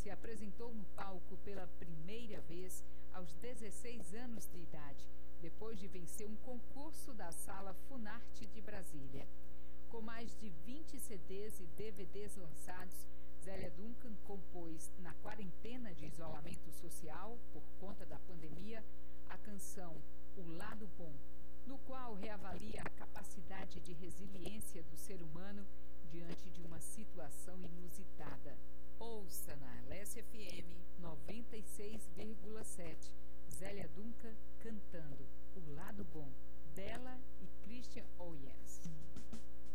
se apresentou no palco pela primeira vez aos 16 anos de idade, depois de vencer um concurso da Sala Funarte de Brasília. Com mais de 20 CDs e DVDs lançados, Zélia Duncan compôs, na quarentena de isolamento social por conta da pandemia, a canção O Lado Bom, no qual reavalia a capacidade de resiliência do ser humano